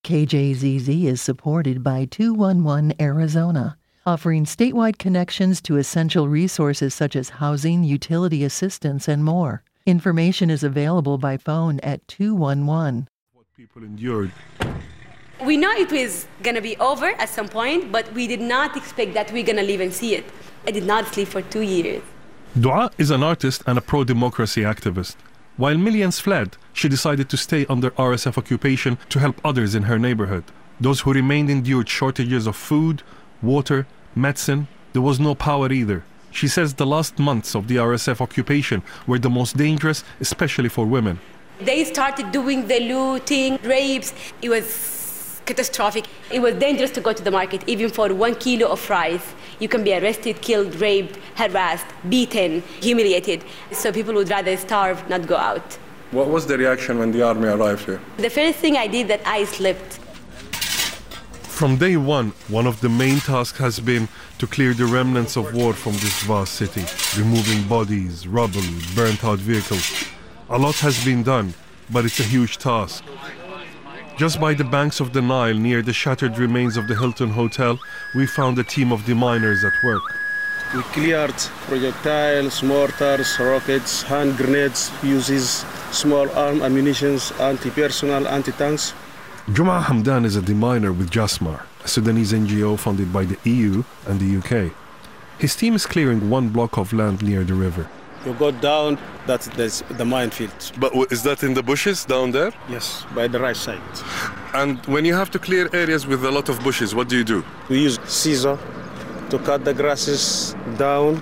KJZZ is supported by 211 Arizona, offering statewide connections to essential resources such as housing, utility assistance, and more. Information is available by phone at 211. What people endured. We know it was going to be over at some point, but we did not expect that we're going to live and see it. I did not sleep for 2 years. Dua is an artist and a pro-democracy activist. While millions fled, she decided to stay under RSF occupation to help others in her neighborhood. Those who remained endured shortages of food, water, medicine. There was no power either. She says the last months of the RSF occupation were the most dangerous, especially for women. They started doing the looting, rapes. It was catastrophic. It was dangerous to go to the market. Even for 1 kilo of rice, you can be arrested, killed, raped, harassed, beaten, humiliated. So people would rather starve, not go out. What was the reaction when the army arrived here? The first thing I did that I slept. From day one of the main tasks has been to clear the remnants of war from this vast city, removing bodies, rubble, burnt-out vehicles. A lot has been done, but it's a huge task. Just by the banks of the Nile, near the shattered remains of the Hilton Hotel, we found a team of deminers at work. We cleared projectiles, mortars, rockets, hand grenades, fuses, small arm ammunition, anti-personnel, anti-tanks. Juma Hamdan is a deminer with Jasmar, a Sudanese NGO funded by the EU and the UK. His team is clearing 1 block of land near the river. You go down, that's the minefield. But is that in the bushes down there? Yes, by the right side. And when you have to clear areas with a lot of bushes, what do? We use scissor to cut the grasses down,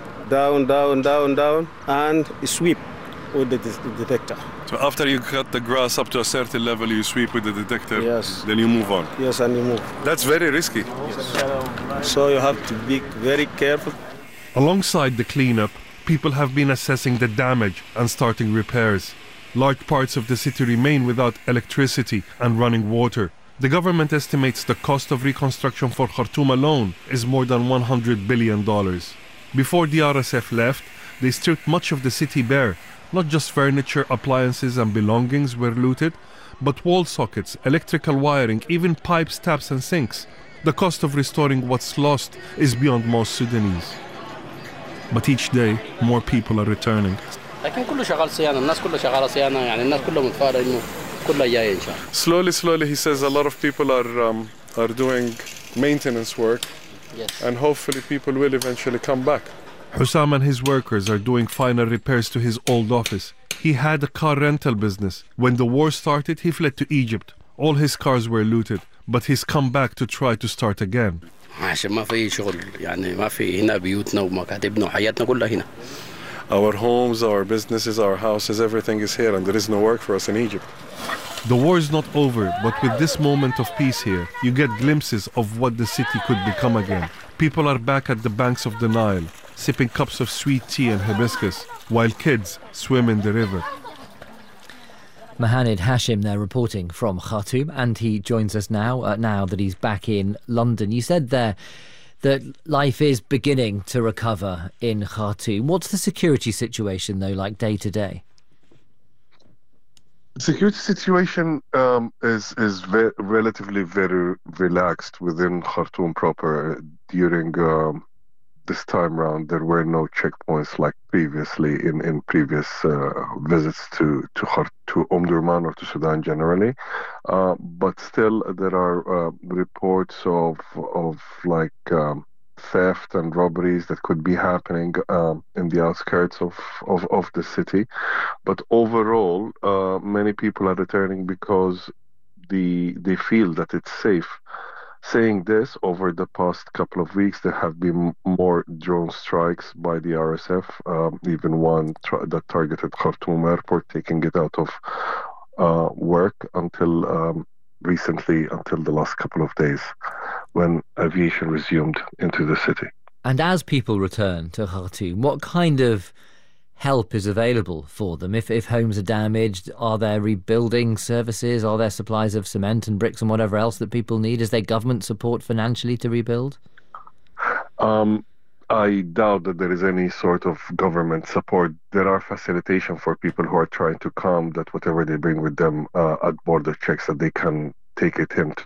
and sweep with the detector. So after you cut the grass up to a certain level, you sweep with the detector, yes. Then you move on. Yes, and you move. That's very risky. Yes. So you have to be very careful. Alongside the cleanup, people have been assessing the damage and starting repairs. Large parts of the city remain without electricity and running water. The government estimates the cost of reconstruction for Khartoum alone is more than $100 billion. Before the RSF left, they stripped much of the city bare. Not just furniture, appliances and belongings were looted, but wall sockets, electrical wiring, even pipes, taps and sinks. The cost of restoring what's lost is beyond most Sudanese. But each day, more people are returning. Slowly, he says a lot of people are doing maintenance work. Yes. And hopefully people will eventually come back. Hussam and his workers are doing final repairs to his old office. He had a car rental business. When the war started, he fled to Egypt. All his cars were looted, but he's come back to try to start again. Our homes, our businesses, our houses, everything is here, and there is no work for us in Egypt. The war is not over, but with this moment of peace here, you get glimpses of what the city could become again. People are back at the banks of the Nile, sipping cups of sweet tea and hibiscus, while kids swim in the river. Mohanad Hashim there reporting from Khartoum, and he joins us now that he's back in London. You said there that life is beginning to recover in Khartoum. What's the security situation, though, like day to day? The security situation is relatively very relaxed within Khartoum proper. During this time round, there were no checkpoints like previously in previous visits to Omdurman or to Sudan generally. But still, there are reports of theft and robberies that could be happening in the outskirts of the city. But overall, many people are returning because they feel that it's safe. Saying this, over the past couple of weeks, there have been more drone strikes by the RSF, even one that targeted Khartoum airport, taking it out of work until recently, until the last couple of days, when aviation resumed into the city. And as people return to Khartoum, what kind of help is available for them? If homes are damaged, are there rebuilding services? Are there supplies of cement and bricks and whatever else that people need? Is there government support financially to rebuild? I doubt that there is any sort of government support. There are facilitation for people who are trying to come, that whatever they bring with them at border checks, that they can take it in to